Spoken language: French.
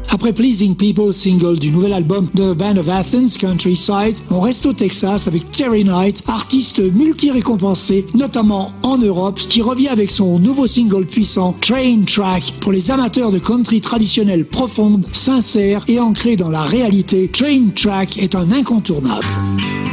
Après Pleasing People, single du nouvel album de Band of Athens, Countryside, on reste au Texas avec Terry Knight, artiste multi-récompensé, notamment en Europe, qui revient avec son nouveau single puissant, Train Track. Pour les amateurs de country traditionnelle profonde, sincère et ancrée dans la réalité, Train Track est un incontournable.